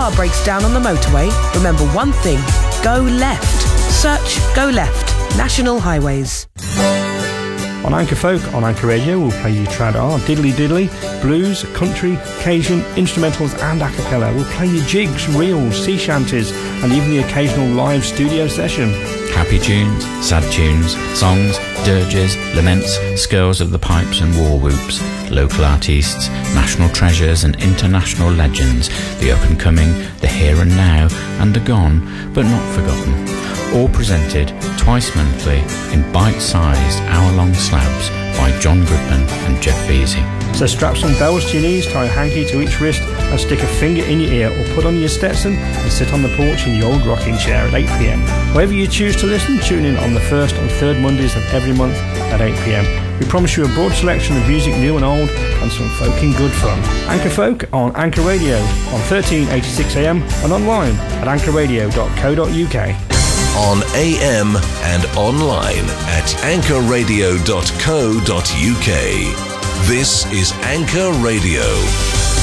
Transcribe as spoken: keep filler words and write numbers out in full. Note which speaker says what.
Speaker 1: car breaks down on the motorway, remember one thing, go left. Search Go Left, National Highways.
Speaker 2: On Anchor Folk, on Anchor Radio, we'll play you trad R, diddly diddly, blues, country, Cajun, instrumentals and a cappella. We'll play you jigs, reels, sea shanties and even the occasional live studio session.
Speaker 3: Happy tunes, sad tunes, songs, dirges, laments, skirls of the pipes and war whoops, local artists, national treasures and international legends, the up and coming, the here and now and the gone but not forgotten. All presented twice monthly in bite-sized hour-long slabs by John Goodman and Jeff Veazey.
Speaker 2: So strap some bells to your knees, tie a hanky to each wrist and stick a finger in your ear or put on your Stetson and sit on the porch in your old rocking chair at eight p m. However you choose to listen, tune in on the first and third Mondays of every month at eight p m. We promise you a broad selection of music new and old and some folking good fun. Anchor Folk on Anchor Radio on thirteen eighty-six a m and online at anchor radio dot co dot u k.
Speaker 4: On A M and online at anchor radio dot co dot u k. This is Anchor Radio.